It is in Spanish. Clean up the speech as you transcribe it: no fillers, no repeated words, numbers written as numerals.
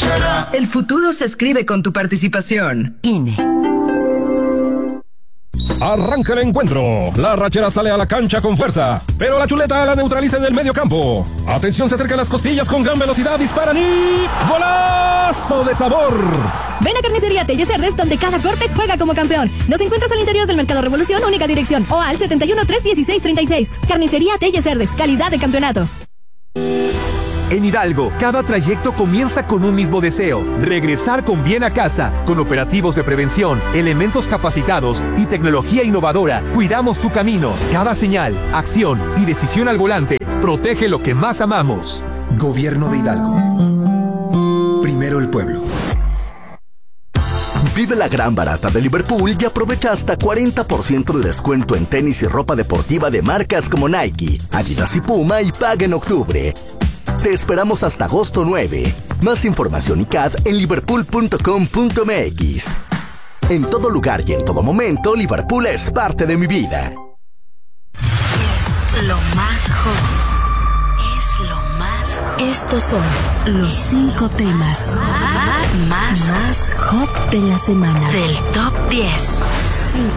escuchará. El futuro se escribe con tu participación. INE. Arranca el encuentro. La rachera sale a la cancha con fuerza, pero la chuleta la neutraliza en el medio campo. Atención, se acercan las costillas con gran velocidad, disparan y... ¡golazo de sabor! Ven a Carnicería Telles Cerdes, donde cada corte juega como campeón. Nos encuentras al interior del Mercado Revolución, única dirección, o al 71 316 36. Carnicería Telles Cerdes, calidad de campeonato. En Hidalgo, cada trayecto comienza con un mismo deseo: regresar con bien a casa. Con operativos de prevención, elementos capacitados y tecnología innovadora, cuidamos tu camino. Cada señal, acción y decisión al volante protege lo que más amamos. Gobierno de Hidalgo. Primero el pueblo. Vive la gran barata de Liverpool y aprovecha hasta 40% de descuento en tenis y ropa deportiva de marcas como Nike, Adidas y Puma, y paga en octubre. Te esperamos hasta agosto 9. Más información y CAD en liverpool.com.mx. En todo lugar y en todo momento, Liverpool es parte de mi vida. Es lo más hot. Es lo más hot. Estos son los 5 temas más hot de la semana. Del Top 10.